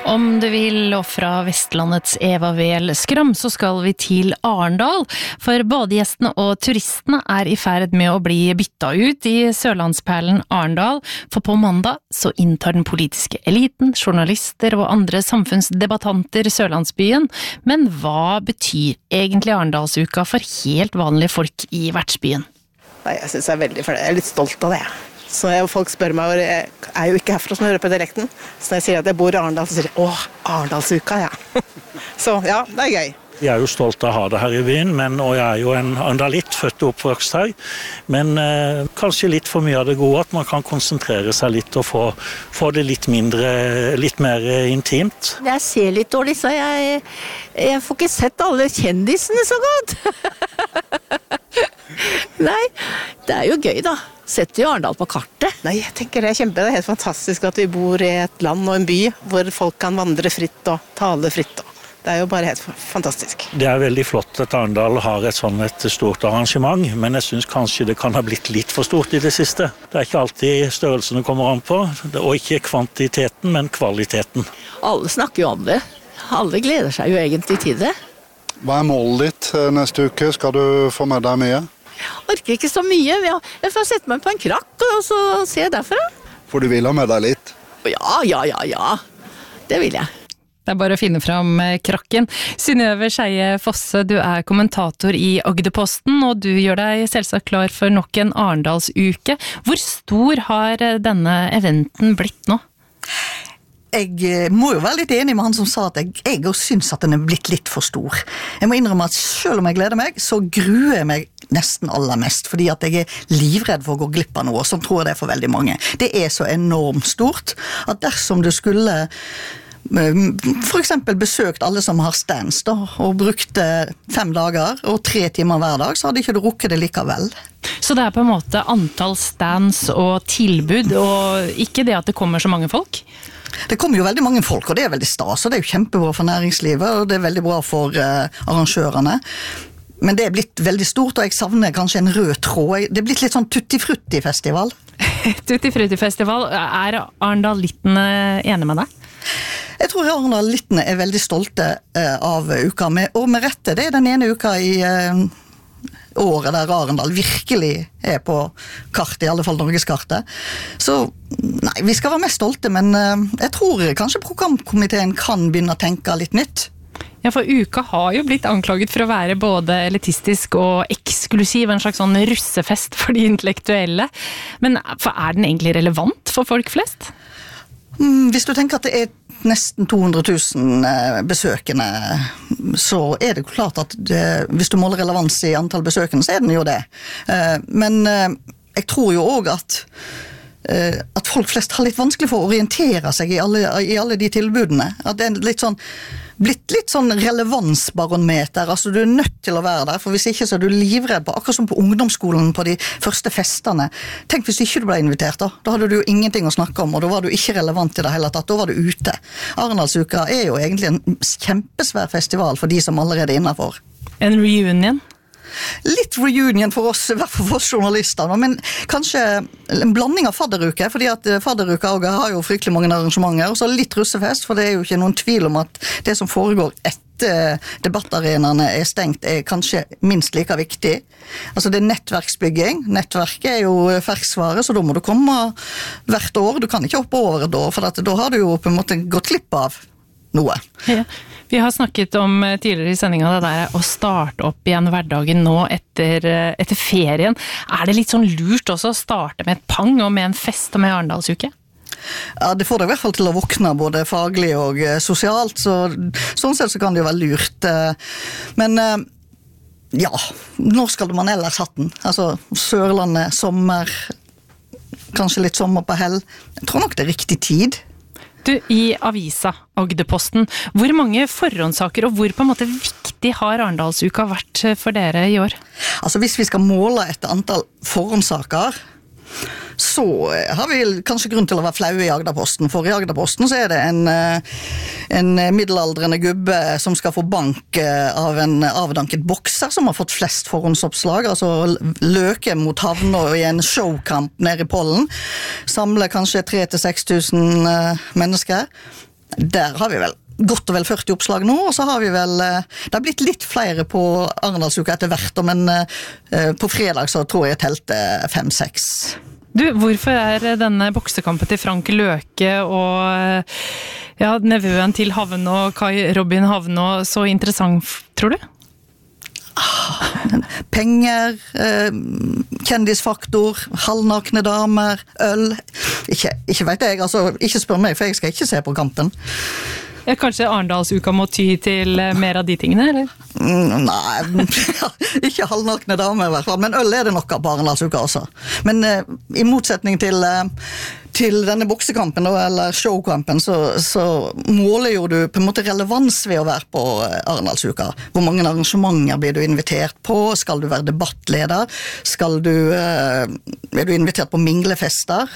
Om du vil, og fra Vestlandets Eva Vel Skram, så skal vi til Arendal. For badegjestene og turistene i ferd med å bli bytta ut i Sørlandsperlen Arendal. For på mandag så inntar den politiske eliten, journalister og andre samfunnsdebattanter Sørlandsbyen. Men hva betyr egentlig Arendalsuka for helt vanlige folk i vertsbyen? Nei, jeg synes jeg veldig fornøyd. Jeg litt stolt av det. Så folk spør meg, og jeg jo ikke herfra som hører på direkten, så når jeg sier at jeg bor i Arendal, så sier de, Arendalsuka, ja. Så ja, det gøy. Jeg jo stolt av å ha det her i byen, og jeg jo en arendalitt, født og oppvokst her. Men kanskje litt for mye av det gode, at man kan konsentrere seg litt og få det litt mer intimt. Jeg ser litt dårlig, så jeg får ikke sett alle kjendisene så godt. Nei, det jo gøy da. Setter jo Arendal på kartet. Nei, jeg tenker det kjempe. Det helt fantastisk at vi bor i et land og en by hvor folk kan vandre fritt og tale fritt. Det jo bare helt fantastisk. Det veldig flott at Arendal har et stort arrangement, men jeg synes kanskje det kan ha blitt litt for stort i det siste. Det ikke alltid størrelsene kommer an på, og ikke kvantiteten, men kvaliteten. Alle snakker jo om det. Alle gleder seg jo egentlig til det. Hva målet ditt neste uke? Skal du få med deg mye? Jeg orker ikke så mye. Jeg får sette meg på en krakk, og så se derfra. For du vil ha med deg litt? Ja. Det vil jeg. Det bare å finne fram krakken. Synnøve Skeie Fosse, du kommentator i Agderposten, og du gjør deg selvsagt klar for nok en Arendalsuke. Hvor stor har denne eventen blitt nå? Jeg må jo være litt enig med han som sa at jeg også synes at den blitt litt for stor. Jeg må innrømme at selv om jeg gleder meg, så gruer jeg meg nesten aller mest, fordi at jeg livredd for å gå glipp av noe, som tror jeg det for veldig mange. Det så enormt stort, at dersom du skulle for eksempel besøkt alle som har stands da, og brukte 5 dager og 3 timer hver dag, så hadde ikke du rukket det likevel. Så det på en måte antall stands og tilbud, og ikke det at det kommer så mange folk? Det kommer jo veldig mange folk, og det veldig stas, og det jo kjempebra for næringslivet, og det veldig bra for arrangørene. Men det blitt veldig stort, og jeg savner kanskje en rød tråd. Det blitt litt sånn tutti-frutti-festival. Tutti-frutti-festival. Arendalittene enige med deg? Jeg tror Arendalittene veldig stolte av uka, og med rette, det den ene uka i året der Arendal virkelig på kartet, i alle fall Norgeskartet. Så nei, vi skal være mest stolte, men jeg tror kanskje programkomiteen kan begynne å tenke litt nytt. Ja, for uka har jo blitt anklaget for å være både elitistisk og eksklusiv, en slags sånn russefest for de intellektuelle. Men den egentlig relevant for folk flest? Hvis du tenker at det nesten 200 000 besøkende, så det klart at hvis du måler relevans i antall besøkende, så den jo det. Men jeg tror jo også at folk flest har litt vanskelig for å orientere seg i alle de tilbudene. At det blitt litt sånn relevansbarometer, altså du nødt til å være der, for hvis ikke så du livredd på, akkurat som på ungdomsskolen på de første festene. Tenk hvis ikke du ble invitert da hadde du jo ingenting å snakke om, og da var du ikke relevant i det hele tatt, da var du ute. Arendalsuka jo egentlig en kjempesvær festival for de som allerede innenfor. En reunion? Litt reunion for oss, i hvert fall for oss journalister, men kanskje en blanding av fadderuke, fordi at fadderuka har jo fryktelig mange arrangementer, og så litt russefest, for det jo ikke noen tvil om at det som foregår etter debattarenaene stengt, kanskje minst like viktig. Altså det nettverksbygging. Nettverket jo ferskvare, så da må du komme hvert år. Du kan ikke hoppe over et år, for da har du jo på en måte gått glipp av noe. Ja. Vi har snakket om tidligere i sendingen det å starte opp igjen hverdagen nå etter ferien. Det litt sånn lurt også å starte med et pang og med en fest og med Arendalsuke? Ja, det får deg i hvert fall til å våkne både faglig og sosialt, så sånn sett så kan det jo være lurt. Men ja, når skal man ellers hatt den? Altså Sørlandet, sommer, kanskje litt sommer på hell. Jeg tror nok det riktig tid. Du, i avisa Agderposten, hvor mange forhåndssaker og hvor på en måte viktig har Arendalsuka vært for dere i år? Altså hvis vi skal måle etter antall forhåndssaker, så har vi kanskje grunn til å være flaue i Agderposten, for i Agderposten så det en middelaldrende gubbe som skal få bank av en avdanket bokser som har fått flest forhåndsoppslag, altså løke mot havna i en showkamp nede i Pollen, samler kanskje 3 000 til 6 000 mennesker. Der har vi vel godt og vel 40 oppslag nå, og så har vi vel, det har blitt litt flere på Arendalsuka etter hvert, men på fredag så tror jeg telte 5-6. Du, hvorfor denne boksekampen til Frank Løke og nevøen til Havnå, Kai Robin Havnå, så interessant, tror du? Penger, kjendisfaktor, halvnakne damer, øl. Ikke vet jeg, altså, ikke spør meg, for jeg skal ikke se på kampen. Kanskje Arendalsuka må ty til mer av de tingene, eller? Nei, ikke halvnakne damer i hvert fall, men øl det nok på Arendalsuka også. Men i motsetning til denne boksekampen, eller showkampen, så måler jo du på en måte relevans ved å være på Arendalsuka. Hvor mange arrangementer blir du invitert på? Skal du være debattleder? Er du invitert på minglefester?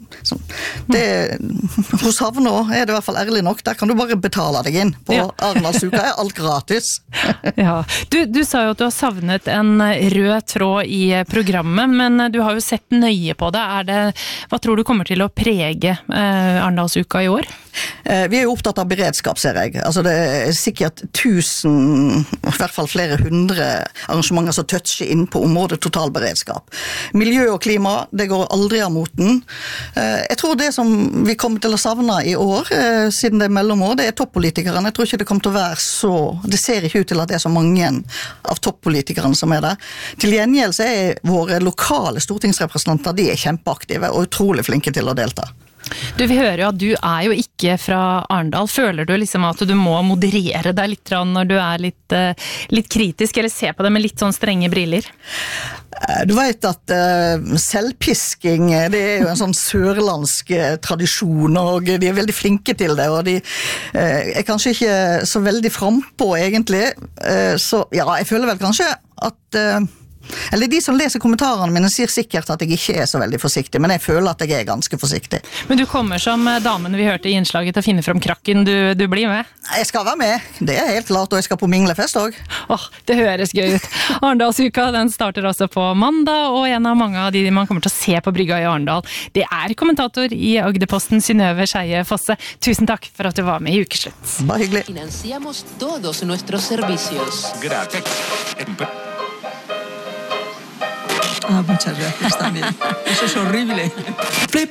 Hos Havnå det i hvert fall ærlig nok, der kan du bare betale deg inn. På Arendalsuka alt gratis. Ja. Du sa jo at du har savnet en rød tråd i programmet, men du har jo sett nøye på det. Hva tror du kommer til å prege Arendalsuka i år? Vi jo opptatt av beredskap, ser jeg. Altså det sikkert 1000, i hvert fall flere 100 arrangementer som toucher inn på området totalberedskap. Miljø og klima, det går aldri av moten. Jeg tror det som vi kommer til å savne i år, siden det mellomår, det toppolitikerne. Jeg tror ikke det kommer til å være så, det ser ikke ut til at det så mange av toppolitikerne som der. Til gjengjeld så våre lokale stortingsrepresentanter, de kjempeaktive og utrolig flinke til å delta. Du, vi hører jo at du jo ikke fra Arendal. Føler du liksom at du må moderere deg litt når du litt kritisk, eller se på det med litt sånn strenge briller? Du vet at selvpisking, det jo en sånn sørlandsk tradisjon, og de veldig flinke til det, og de kanskje ikke så veldig frampå egentlig. Så ja, jeg føler vel kanskje at eller de som leser kommentarene mine sier sikkert at jeg ikke så veldig forsiktig, men jeg føler at jeg ganske forsiktig. Men du kommer som damen vi hørte i innslaget til å finne frem krakken, du blir med? Jeg skal være med, det helt klart, og jeg skal på minglefest også. Det høres gøy ut. Arendalsuka, den starter også på mandag, og en av mange av de man kommer til å se på brygga i Arendal, det kommentator i Agderposten, Synnøve Skeie Fosse. Tusen takk for at du var med i Ukeslutt. Bare hyggelig. Financiamos todos nuestros servicios. Gracias. Muchas gracias también. Eso es horrible.